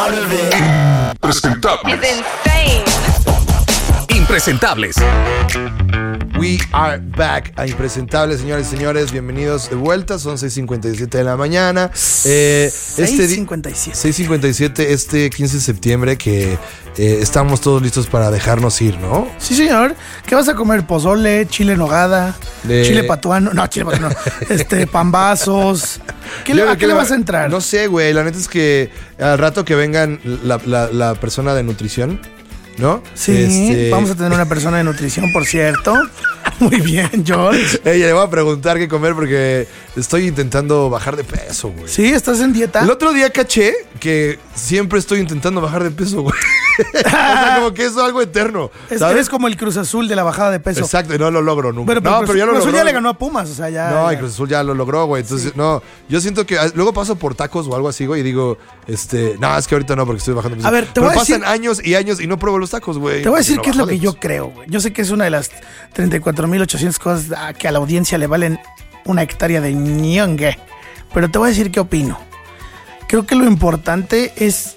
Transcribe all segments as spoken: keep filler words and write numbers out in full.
Impresentables. Impresentables. We are back a Impresentables, señores y señores. Bienvenidos de vuelta. Son seis cincuenta y siete de la mañana. Eh, seis cincuenta y siete. seis cincuenta y siete este quince de septiembre que eh, estamos todos listos para dejarnos ir, ¿no? Sí, señor. ¿Qué vas a comer? Pozole, chile en nogada, De... chile patuano. No, chile patuano. este, pambazos. ¿Qué le, ¿A qué le vas a entrar? No sé, güey. La neta es que al rato que vengan la, la, la persona de nutrición, ¿no? Sí, este... vamos a tener una persona de nutrición, por cierto. Muy bien, George. Ella le voy a preguntar qué comer porque estoy intentando bajar de peso, güey. ¿Sí? ¿Estás en dieta? El otro día caché que siempre estoy intentando bajar de peso, güey. O sea, como que eso es algo eterno, ¿sabes? Eres como el Cruz Azul de la bajada de peso. Exacto, y no lo logro nunca. Pero, pero, no, pero, pero ya lo Cruz logró. Azul ya le ganó a Pumas, o sea, ya... No, ya. y Cruz Azul ya lo logró, güey. Entonces, sí. no, yo siento que luego paso por tacos o algo así, güey, y digo, este, no, es que ahorita no, porque estoy bajando peso. A ver, te pero voy a pasan decir... años y años y no pruebo los tacos, güey. Te voy a decir no qué es lo que peso. yo creo, güey. Yo sé que es una de las treinta y cuatro mil ochocientas cosas que a la audiencia le valen una hectárea de ñongue. Pero te voy a decir qué opino. Creo que lo importante es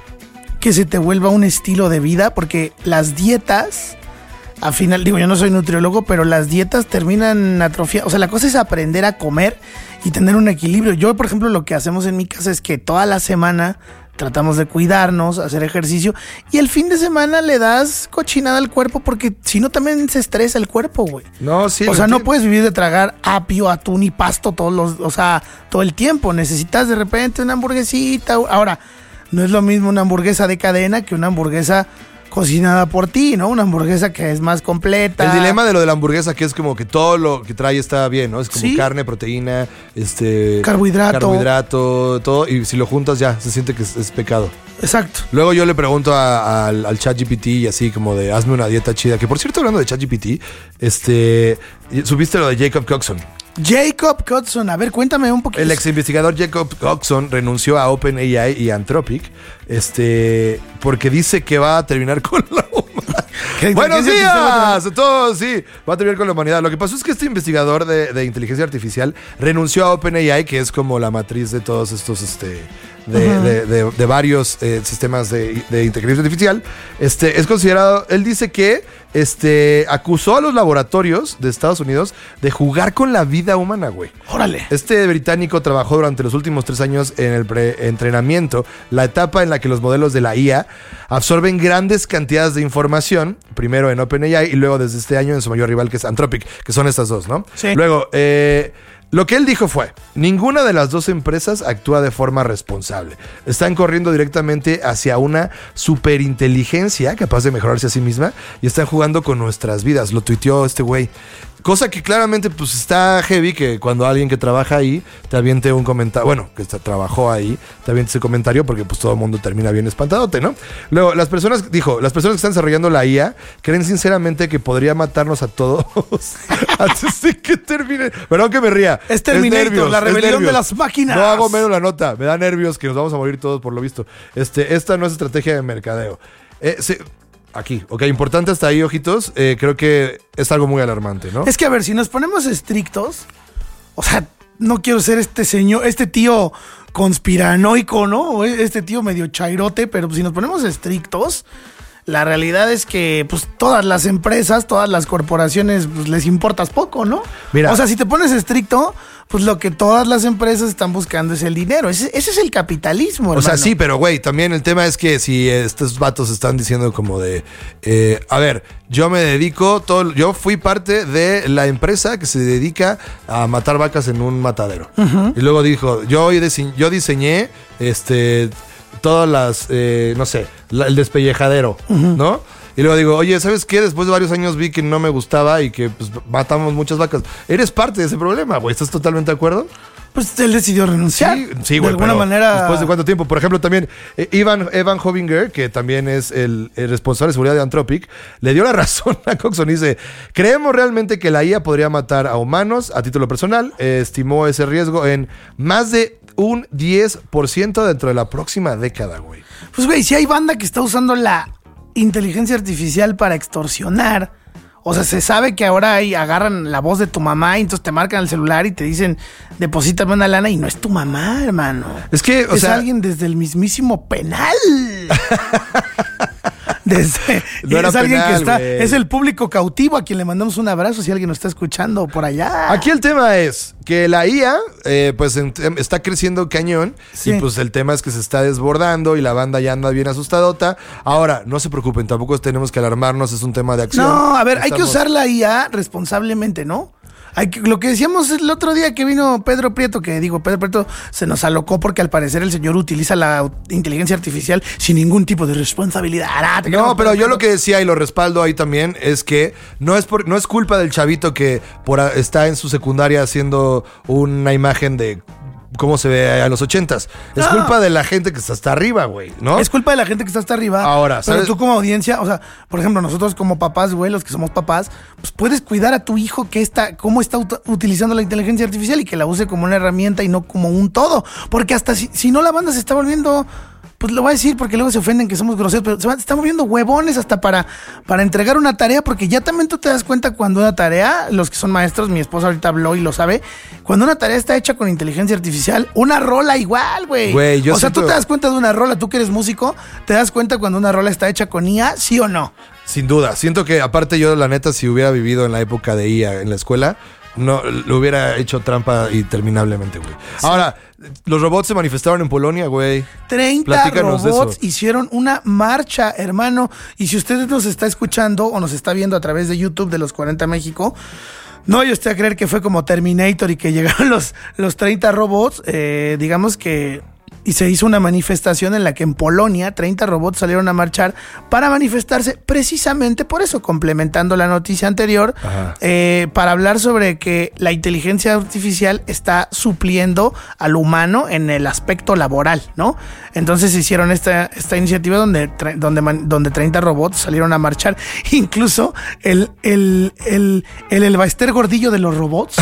que se te vuelva un estilo de vida, porque las dietas, al final, digo, yo no soy nutriólogo, pero las dietas terminan atrofiadas. O sea, la cosa es aprender a comer y tener un equilibrio. Yo, por ejemplo, lo que hacemos en mi casa es que toda la semana tratamos de cuidarnos, hacer ejercicio, y el fin de semana le das cochinada al cuerpo, porque si no también se estresa el cuerpo, güey. No, sí. O sea, no puedes vivir de tragar apio, atún y pasto todos los, o sea, todo el tiempo. Necesitas de repente una hamburguesita. Ahora, no es lo mismo una hamburguesa de cadena que una hamburguesa cocinada por ti, ¿no? Una hamburguesa que es más completa. El dilema de lo de la hamburguesa, que es como que todo lo que trae está bien, ¿no? Es como ¿Sí? carne, proteína, este... Carbohidrato. Carbohidrato, todo. Y si lo juntas ya, se siente que es, es pecado. Exacto. Luego yo le pregunto a, a, al, al ChatGPT y así como de, hazme una dieta chida. Que por cierto, hablando de ChatGPT, este... ¿Subiste lo de Jacob Coxon? Jacob Coxon, a ver, cuéntame un poquito. El ex investigador Jacob Coxon renunció a OpenAI y Anthropic, este, porque dice que va a terminar con la humanidad. ¡Buenos días! A todos, sí, va a terminar con la humanidad. Lo que pasó es que este investigador de, de inteligencia artificial renunció a OpenAI, que es como la matriz de todos estos, este... De, uh-huh. de, de, de varios eh, sistemas de, de inteligencia artificial. Este es considerado, él dice que este acusó a los laboratorios de Estados Unidos de jugar con la vida humana, güey. Órale. Este británico trabajó durante los últimos tres años en el preentrenamiento, la etapa en la que los modelos de la I A absorben grandes cantidades de información, primero en OpenAI y luego desde este año en su mayor rival, que es Anthropic, que son estas dos, ¿no? Sí. Luego, eh... lo que él dijo fue, ninguna de las dos empresas actúa de forma responsable. Están corriendo directamente hacia una superinteligencia capaz de mejorarse a sí misma y están jugando con nuestras vidas. Lo tuiteó este güey. Cosa que claramente pues está heavy, que cuando alguien que trabaja ahí te aviente un comentario, bueno, que está, trabajó ahí, te aviente ese comentario porque pues todo el mundo termina bien espantadote, ¿no? Luego, las personas, dijo, las personas que están desarrollando la I A creen sinceramente que podría matarnos a todos antes de que termine. Perdón que me ría. Es Terminator, es nervios, la rebelión nervios. de las máquinas. No hago menos la nota, me da nervios que nos vamos a morir todos por lo visto. Este, esta no es estrategia de mercadeo. Eh, se, Aquí, ok, importante hasta ahí, ojitos. Eh, creo que es algo muy alarmante, ¿no? Es que, a ver, si nos ponemos estrictos, o sea, no quiero ser este señor, este tío conspiranoico, ¿no? Este tío medio chairote, pero si nos ponemos estrictos, la realidad es que, pues, todas las empresas, todas las corporaciones, pues, les importas poco, ¿no? Mira. O sea, si te pones estricto, pues lo que todas las empresas están buscando es el dinero. Ese, ese es el capitalismo, hermano. O sea, sí, pero güey, también el tema es que si estos vatos están diciendo como de, eh, a ver, yo me dedico, todo, yo fui parte de la empresa que se dedica a matar vacas en un matadero. Uh-huh. Y luego dijo, yo, yo diseñé, este, todas las, eh, no sé, la, el despellejadero, uh-huh. ¿no? Y luego digo, oye, ¿sabes qué? Después de varios años vi que no me gustaba y que pues, matamos muchas vacas. Eres parte de ese problema, güey. ¿Estás totalmente de acuerdo? Pues él decidió renunciar. Sí, sí, güey. De alguna manera. ¿Después de cuánto tiempo? Por ejemplo, también eh, Evan, Evan Hovinger, que también es el, el responsable de seguridad de Anthropic, le dio la razón a Coxon. Dice, creemos realmente que la I A podría matar a humanos. A título personal, eh, estimó ese riesgo en más de un diez por ciento dentro de la próxima década, güey. Pues, güey, si hay banda que está usando la inteligencia artificial para extorsionar O sea, se sabe que ahora ahí agarran la voz de tu mamá y entonces te marcan el celular y te dicen, deposítame una lana y no es tu mamá, hermano. Es que, o es sea, alguien desde el mismísimo penal. Desde, no era es alguien penal, que está, güey. es el público cautivo a quien le mandamos un abrazo si alguien nos está escuchando por allá. Aquí el tema es que la I A eh, pues en, está creciendo cañón Sí. y pues el tema es que se está desbordando y la banda ya anda bien asustadota. Ahora, no se preocupen, tampoco tenemos que alarmarnos, es un tema de acción. No, a ver, hay que Estamos- usar la I A responsablemente, ¿no? Hay que, lo que decíamos el otro día que vino Pedro Prieto, que digo, Pedro Prieto se nos alocó porque al parecer el señor utiliza la inteligencia artificial sin ningún tipo de responsabilidad. Ah, te No, queremos, pero Pedro yo lo Prieto. que decía y lo respaldo ahí también es que no es por, no es culpa del chavito que por a- está en su secundaria haciendo una imagen de cómo se ve a los ochentas. Es No. culpa de la gente que está hasta arriba, güey, ¿no? Es culpa de la gente que está hasta arriba. Ahora, pero ¿sabes? tú como audiencia, o sea, por ejemplo, nosotros como papás, güey, los que somos papás, pues puedes cuidar a tu hijo que está, cómo está ut- utilizando la inteligencia artificial y que la use como una herramienta y no como un todo. Porque hasta si, si no la banda se está volviendo, pues lo voy a decir porque luego se ofenden que somos groseros, pero se van- se están volviendo huevones hasta para, para entregar una tarea, porque ya también tú te das cuenta cuando una tarea, los que son maestros, mi esposa ahorita habló y lo sabe, cuando una tarea está hecha con inteligencia artificial, una rola igual, güey. Güey, yo O sea, siento- tú te das cuenta de una rola, tú que eres músico, te das cuenta cuando una rola está hecha con I A, ¿sí o no? Sin duda. Siento que aparte yo, la neta, si hubiera vivido en la época de I A en la escuela, no lo hubiera hecho trampa interminablemente, güey. Ahora, los robots se manifestaron en Polonia, güey. treinta Platícanos de robots eso. hicieron una marcha, hermano. Y si usted nos está escuchando o nos está viendo a través de YouTube de los cuarenta México, no vaya usted a creer que fue como Terminator y que llegaron los, los treinta robots. Eh, digamos que... Y se hizo una manifestación en la que en Polonia treinta robots salieron a marchar para manifestarse precisamente por eso, complementando la noticia anterior, Ajá. eh, para hablar sobre que la inteligencia artificial está supliendo al humano en el aspecto laboral, ¿no? Entonces hicieron esta, esta iniciativa donde, tre- donde, man- donde treinta robots salieron a marchar. Incluso el, el, el, el, el Baester gordillo de los robots.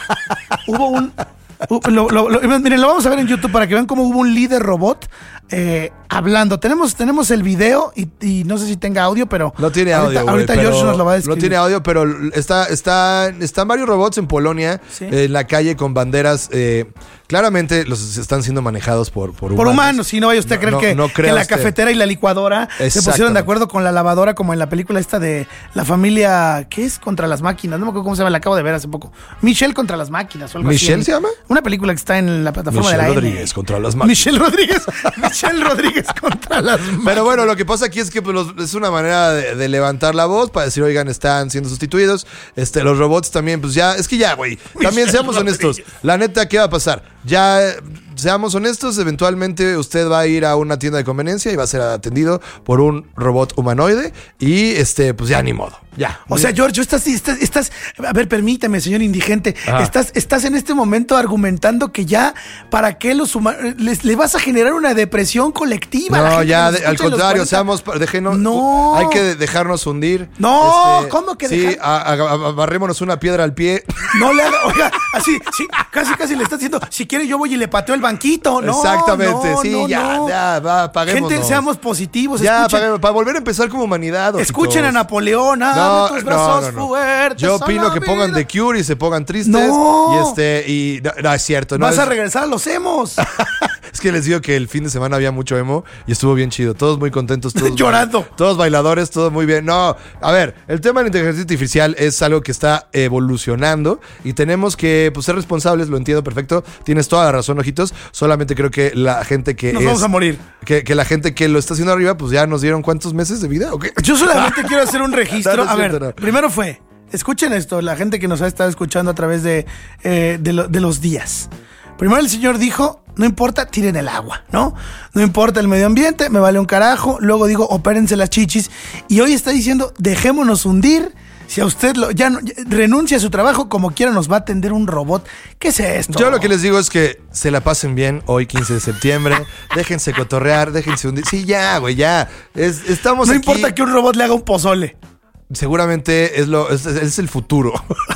Hubo un... Uh, lo, lo- lo- miren, lo vamos a ver en YouTube para que vean cómo hubo un líder robot eh, hablando. Tenemos, tenemos el video y, y no sé si tenga audio, pero No tiene ahorita, audio, güey, ahorita pero- George nos lo va a describir. No tiene audio, pero está, está, están varios robots en Polonia, Sí. eh, en la calle con banderas. eh, claramente los están siendo manejados por, por humanos. Por humanos, si no vaya usted a No, creer no- que, no que crea la usted. cafetera y la licuadora se pusieron Exactamente. de acuerdo con la lavadora, como en la película esta de la familia, ¿qué es? Contra las máquinas. No me acuerdo cómo se llama, la acabo de ver hace poco. Michelle contra las máquinas o algo así. ¿Michelle se llama? Una película que está en la plataforma Michelle de la N. Rodríguez contra las máquinas. Michelle Rodríguez. Michelle Rodríguez contra las máquinas. Pero bueno, lo que pasa aquí es que pues, los- es una manera de, de levantar la voz para decir, oigan, están siendo sustituidos. Este, los robots también, pues ya, es que ya, güey. También seamos honestos. La neta, ¿qué va a pasar? Ya, eh, seamos honestos, eventualmente usted va a ir a una tienda de conveniencia y va a ser atendido por un robot humanoide y este, pues ya ni modo. Ya. O sea, George, estás, estás, estás, a ver, permíteme, señor indigente, Ajá. estás, estás en este momento argumentando que ya, ¿para qué los humanos, les, le vas a generar una depresión colectiva? a la No, gente ya, que nos de- al escucha en los contrario, cuarenta? seamos, pa- déjenos, No. hay que dejarnos hundir. Este, No, ¿cómo que Sí, dejar? a- a- a- barrémonos una piedra al pie. No le haga, oiga, así, sí, casi, casi le estás diciendo, si quiere yo voy y le pateo el banquito. No, Exactamente, no, sí, no, ya, no. ya, va, apaguémonos. Gente, seamos positivos, Ya, escuchen, para, para volver a empezar como humanidad. escuchen a ojitos. Napoleón, abre tus brazos fuertes. Yo a la opino que pongan vida. The Cure y se pongan tristes. No. Y este, y no, no, es cierto. No, Vas es, a regresar a los emos. es que les digo que el fin de semana había mucho emo y estuvo bien chido. Todos muy contentos, todos Llorando. bail- todos bailadores, todo muy bien. No, a ver, el tema de la inteligencia artificial es algo que está evolucionando y tenemos que pues, ser responsables, lo entiendo perfecto. Tienes toda la razón, ojitos. Solamente creo que la gente que Nos es- vamos a morir. Que, que la gente que lo está haciendo arriba, pues ya nos dieron cuántos meses de vida, ¿o qué? Yo solamente quiero hacer un registro. No, no es A ver, cierto, no. primero fue, escuchen esto, la gente que nos ha estado escuchando a través de, eh, de, lo- de los días. Primero el señor dijo, no importa, tiren el agua, ¿no? No importa el medio ambiente, me vale un carajo. Luego digo, opérense las chichis. Y hoy está diciendo, dejémonos hundir. Si a usted lo, ya, no, ya renuncia a su trabajo, como quiera nos va a atender un robot. ¿Qué es esto? Yo lo que les digo es que se la pasen bien hoy, quince de septiembre. Déjense cotorrear, déjense hundir. Sí, ya, güey, ya. Es- estamos No aquí. importa que un robot le haga un pozole. Seguramente es, lo, es, es el futuro.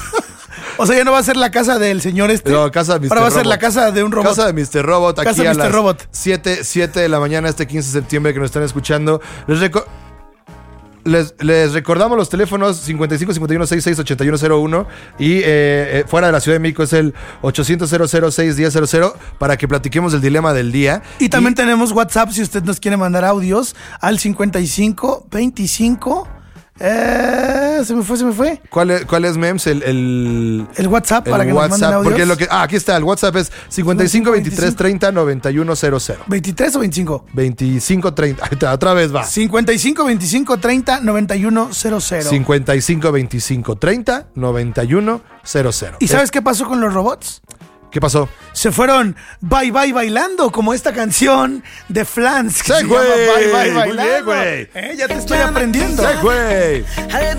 O sea, ya no va a ser la casa del señor este. No, casa de mister Ahora va a ser Robot. la casa de un robot. Casa de mister Robot, aquí Casa de a mister las Robot. siete, siete de la mañana este quince de septiembre que nos están escuchando. Les reco- Les, les recordamos los teléfonos cincuenta y cinco cincuenta y uno sesenta y seis ochenta y uno cero uno y eh, eh, fuera de la Ciudad de México es el ochocientos cero cero seis diez cero cero para que platiquemos del dilema del día. Y también y, tenemos WhatsApp si usted nos quiere mandar audios al cincuenta y cinco veinticinco. Eh, se me fue, se me fue. ¿Cuál es, cuál es Mems? El, el, el WhatsApp el para que WhatsApp, nos manden audios. Porque lo que, ah, aquí está, el WhatsApp es cincuenta y cinco veintitrés treinta noventa y uno cero cero. ¿veintitrés o veinticinco? veinticinco treinta. Ahí está, otra vez va. cincuenta y cinco veinticinco treinta noventa y uno cero cero. cincuenta y cinco veinticinco treinta noventa y uno cero cero. ¿Y sabes qué pasó con los robots? ¿Qué pasó? Se fueron bye bye bailando, como esta canción de Flans que sí, se güey. llama Bye Bye Bailando. Muy bien, güey. ¿Eh? Ya te estoy aprendiendo. Sí, güey.